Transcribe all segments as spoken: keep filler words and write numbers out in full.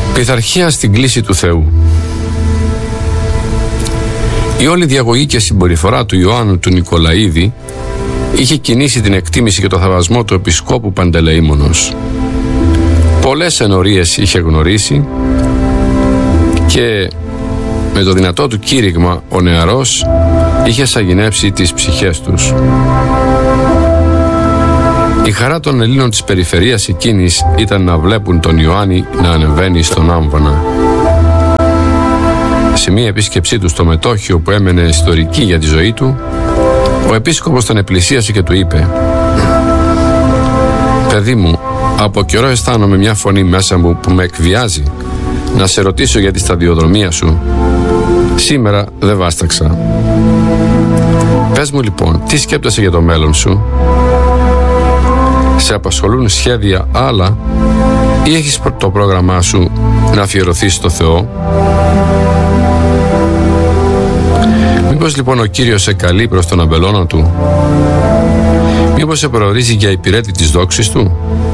Πειθαρχία στην κλίση του Θεού. Η όλη διαγωγή και συμπεριφορά του Ιωάννου του Νικολαίδη είχε κινήσει την εκτίμηση και το θαυμασμό του Επισκόπου Παντελεήμονος. Πολλές ενορίες είχε γνωρίσει και με το δυνατό του κήρυγμα ο νεαρός είχε σαγηνέψει τις ψυχές τους. Η χαρά των Ελλήνων της περιφερείας εκείνης ήταν να βλέπουν τον Ιωάννη να ανεβαίνει στον άμβονα. Σε μία επίσκεψή του στο μετόχιο που έμενε ιστορική για τη ζωή του, ο επίσκοπος τον επλησίασε και του είπε: «Παιδί μου, από καιρό αισθάνομαι μια φωνή μέσα μου που με εκβιάζει να σε ρωτήσω για τη σταδιοδρομία σου. Σήμερα δεν βάσταξα. Πες μου λοιπόν, τι σκέπτεσαι για το μέλλον σου? Σε απασχολούν σχέδια άλλα ή έχεις το πρόγραμμά σου να αφιερωθείς στο Θεό? Μήπως λοιπόν ο Κύριος σε καλεί προς τον αμπελώνα του? Μήπως σε προορίζει για υπηρέτη της δόξης του?»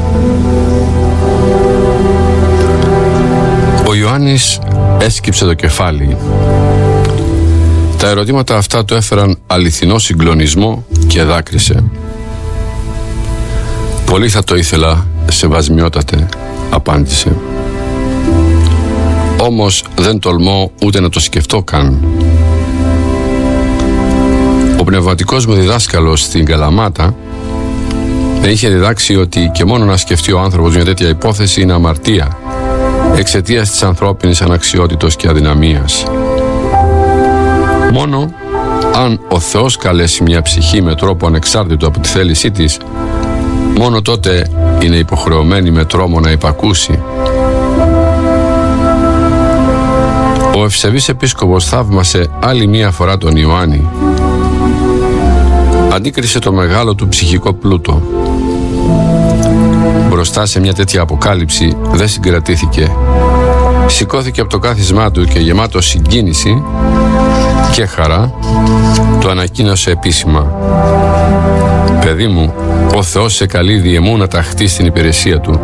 Ο Ιωάννης έσκυψε το κεφάλι. Τα ερωτήματα αυτά του έφεραν αληθινό συγκλονισμό και δάκρυσε. «Πολύ θα το ήθελα, σεβασμιότατε», απάντησε. «Όμως δεν τολμώ ούτε να το σκεφτώ καν. Ο πνευματικός μου διδάσκαλος στην Καλαμάτα με είχε διδάξει ότι και μόνο να σκεφτεί ο άνθρωπος μια τέτοια υπόθεση είναι αμαρτία, εξαιτίας της ανθρώπινης αναξιότητος και αδυναμίας. Μόνο αν ο Θεός καλέσει μια ψυχή με τρόπο ανεξάρτητο από τη θέλησή της, μόνο τότε είναι υποχρεωμένη με τρόμο να υπακούσει». Ο ευσεβής επίσκοπος θαύμασε άλλη μία φορά τον Ιωάννη. Αντίκρισε το μεγάλο του ψυχικό πλούτο. Μπροστά σε μια τέτοια αποκάλυψη δεν συγκρατήθηκε. Σηκώθηκε από το κάθισμά του και γεμάτο συγκίνηση και χαρά το ανακοίνωσε επίσημα: «Παιδί μου, ο Θεός σε καλεί διεμού να ταχθείς στην υπηρεσία του».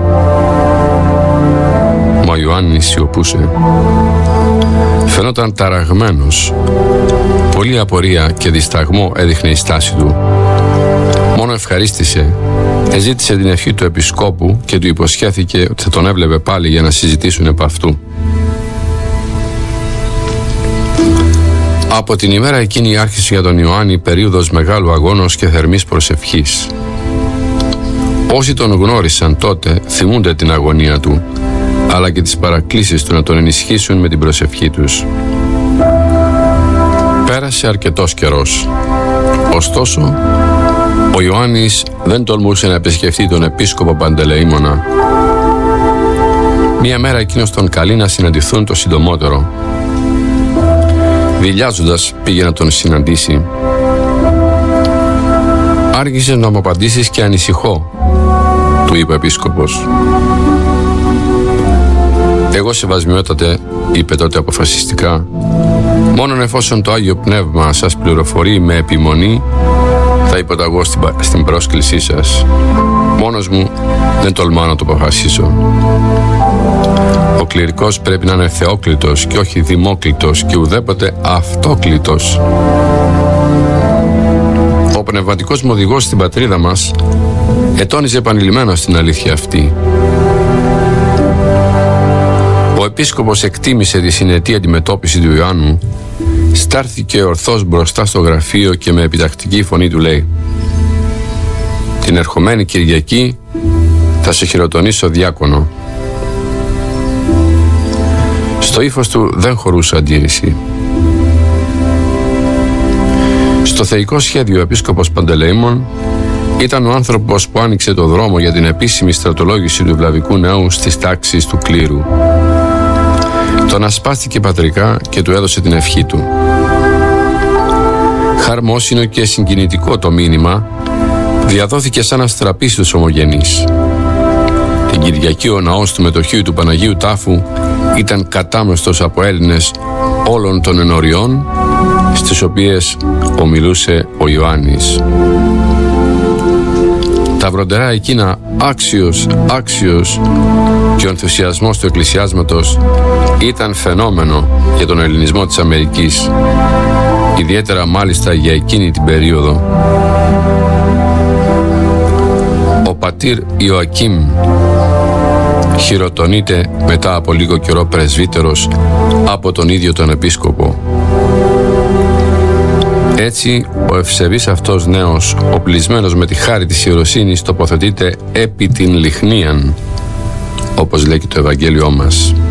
Μα ο Ιωάννης σιωπούσε. Φαινόταν ταραγμένος. Πολλή απορία και δισταγμό έδειχνε η στάση του. Μόνο ευχαρίστησε. Εζήτησε την ευχή του επισκόπου και του υποσχέθηκε ότι θα τον έβλεπε πάλι για να συζητήσουν επ' αυτού. Από την ημέρα εκείνη άρχισε για τον Ιωάννη περίοδος μεγάλου αγώνος και θερμής προσευχής. Όσοι τον γνώρισαν τότε θυμούνται την αγωνία του, αλλά και τις παρακλήσεις του να τον ενισχύσουν με την προσευχή τους. Πέρασε αρκετός καιρός. Ωστόσο, ο Ιωάννης δεν τολμούσε να επισκεφτεί τον επίσκοπο Παντελεήμονα. Μία μέρα εκείνος τον καλεί να συναντηθούν το συντομότερο. Δειλιάζοντας πήγε να τον συναντήσει. «Άργησες να μου απαντήσεις και ανησυχώ», του είπε ο επίσκοπος. «Εγώ, σεβασμιότατε», είπε τότε αποφασιστικά, «μόνον εφόσον το Άγιο Πνεύμα σας πληροφορεί με επιμονή, θα υποταγώ στην, στην πρόσκλησή σας. Μόνος μου δεν τολμάω να το αποφασίσω. Ο κληρικός πρέπει να είναι θεόκλητος και όχι δημόκλητος και ουδέποτε αυτόκλητος. Ο πνευματικός μου οδηγός στην πατρίδα μας ετώνιζε επανειλημμένος την αλήθεια αυτή». Ο επίσκοπος εκτίμησε τη συνετή αντιμετώπιση του Ιωάννου, στάρθηκε ορθώς μπροστά στο γραφείο και με επιτακτική φωνή του λέει: «Την ερχομένη Κυριακή θα σε χειροτονήσω διάκονο». Στο ύφος του δεν χωρούσε αντίρρηση. Στο θεϊκό σχέδιο ο επίσκοπος Παντελεήμων ήταν ο άνθρωπος που άνοιξε το δρόμο για την επίσημη στρατολόγηση του βλαβικού νέου στις τάξεις του κλήρου. Τον ασπάστηκε πατρικά και του έδωσε την ευχή του. Χαρμόσυνο και συγκινητικό το μήνυμα διαδόθηκε σαν αστραπή στους ομογενείς. Την Κυριακή ο ναός του μετοχείου του Παναγίου Τάφου ήταν κατάμεστος από Έλληνες όλων των ενωριών στις οποίες ομιλούσε ο Ιωάννης. Τα βροντερά εκείνα άξιος, άξιος και ο ενθουσιασμός του εκκλησιάσματος ήταν φαινόμενο για τον ελληνισμό της Αμερικής, ιδιαίτερα μάλιστα για εκείνη την περίοδο. Ο πατήρ Ιωακίμ χειροτονείται μετά από λίγο καιρό πρεσβύτερος από τον ίδιο τον επίσκοπο. Έτσι, ο ευσεβής αυτός νέος, οπλισμένος με τη χάρη της ιεροσύνης, τοποθετείται επί την λιχνίαν, όπως λέει και το Ευαγγέλιό μας.